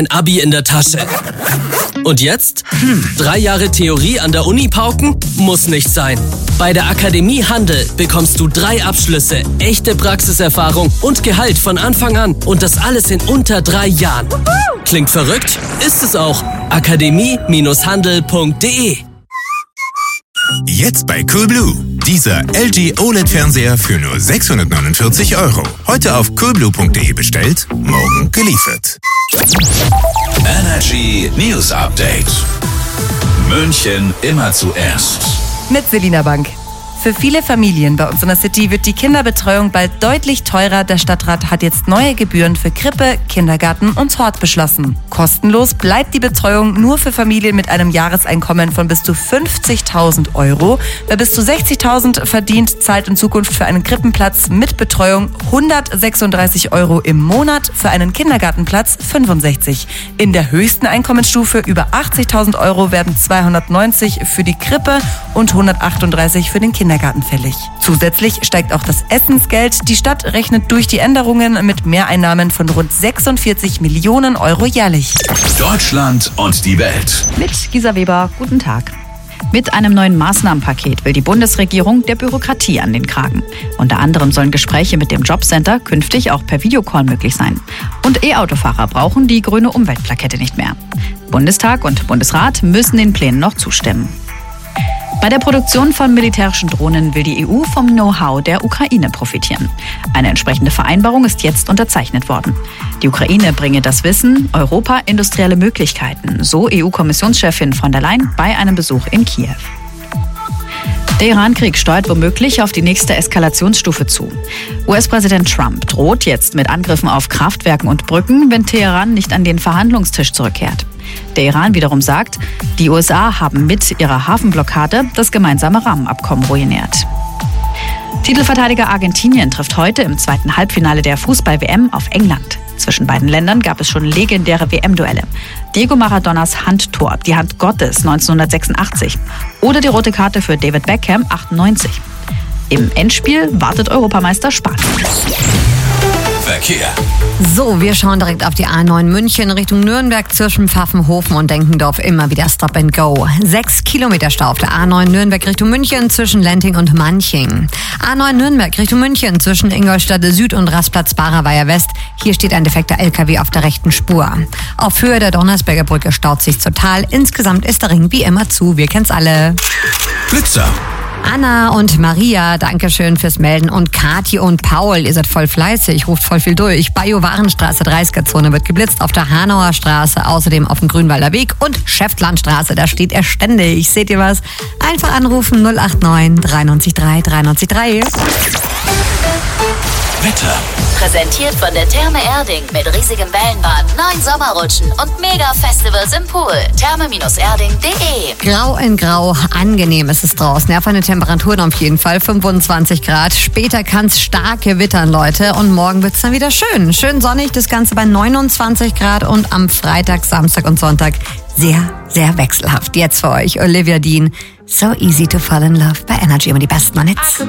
ein Abi in der Tasche. Und jetzt? 3 Jahre Theorie an der Uni pauken? Muss nicht sein. Bei der Akademie Handel bekommst du 3 Abschlüsse, echte Praxiserfahrung und Gehalt von Anfang an. Und das alles in unter 3 Jahren. Klingt verrückt? Ist es auch. Akademie-handel.de. Jetzt bei Coolblue. Dieser LG OLED-Fernseher für nur 649 €. Heute auf coolblue.de bestellt, morgen geliefert. Energy News Update. München immer zuerst. Mit Selina Bank. Für viele Familien bei uns in der City wird die Kinderbetreuung bald deutlich teurer. Der Stadtrat hat jetzt neue Gebühren für Krippe, Kindergarten und Hort beschlossen. Kostenlos bleibt die Betreuung nur für Familien mit einem Jahreseinkommen von bis zu 50.000 €. Wer bis zu 60.000 verdient, zahlt in Zukunft für einen Krippenplatz mit Betreuung 136 € im Monat, für einen Kindergartenplatz 65. In der höchsten Einkommensstufe über 80.000 € werden 290 für die Krippe und 138 für den Kindergarten fällig. Zusätzlich steigt auch das Essensgeld. Die Stadt rechnet durch die Änderungen mit Mehreinnahmen von rund 46 Millionen € jährlich. Deutschland und die Welt. Mit Gisa Weber, guten Tag. Mit einem neuen Maßnahmenpaket will die Bundesregierung der Bürokratie an den Kragen. Unter anderem sollen Gespräche mit dem Jobcenter künftig auch per Videocall möglich sein. Und E-Autofahrer brauchen die grüne Umweltplakette nicht mehr. Bundestag und Bundesrat müssen den Plänen noch zustimmen. Bei der Produktion von militärischen Drohnen will die EU vom Know-how der Ukraine profitieren. Eine entsprechende Vereinbarung ist jetzt unterzeichnet worden. Die Ukraine bringe das Wissen, Europa industrielle Möglichkeiten, so EU-Kommissionschefin von der Leyen bei einem Besuch in Kiew. Der Iran-Krieg steuert womöglich auf die nächste Eskalationsstufe zu. US-Präsident Trump droht jetzt mit Angriffen auf Kraftwerken und Brücken, wenn Teheran nicht an den Verhandlungstisch zurückkehrt. Der Iran wiederum sagt, die USA haben mit ihrer Hafenblockade das gemeinsame Rahmenabkommen ruiniert. Titelverteidiger Argentinien trifft heute im zweiten Halbfinale der Fußball-WM auf England. Zwischen beiden Ländern gab es schon legendäre WM-Duelle. Diego Maradonas Handtor, die Hand Gottes 1986. Oder die rote Karte für David Beckham 98. Im Endspiel wartet Europameister Spanien. Verkehr. So, wir schauen direkt auf die A9 München Richtung Nürnberg zwischen Pfaffenhofen und Denkendorf. Immer wieder Stop and Go. 6 Kilometer Stau auf der A9 Nürnberg Richtung München zwischen Lenting und Manching. A9 Nürnberg Richtung München zwischen Ingolstadt Süd und Rastplatz Baraweier West. Hier steht ein defekter LKW auf der rechten Spur. Auf Höhe der Donnersberger Brücke staut sich total. Insgesamt ist der Ring wie immer zu. Wir kennen's alle. Blitzer. Anna und Maria, Dankeschön fürs Melden. Und Kathi und Paul, ihr seid voll fleißig, ruft voll viel durch. Bajo-Warenstraße 30er-Zone wird geblitzt, auf der Hanauer Straße, außerdem auf dem Grünwalder Weg und Schäftlandstraße, da steht er ständig. Seht ihr was? Einfach anrufen 089 93 3 93 3. Wetter. Präsentiert von der Therme Erding mit riesigem Wellenbad, 9 Sommerrutschen und Mega-Festivals im Pool. Therme-erding.de. Grau in Grau, angenehm ist es draußen. Ja, von den Temperaturen auf jeden Fall 25 Grad. Später kann es stark gewittern, Leute. Und morgen wird es dann wieder schön. Schön sonnig, das Ganze bei 29 Grad. Und am Freitag, Samstag und Sonntag sehr, sehr wechselhaft. Jetzt für euch Olivia Dean. So easy to fall in love bei Energy. Immer die besten Mann Hits.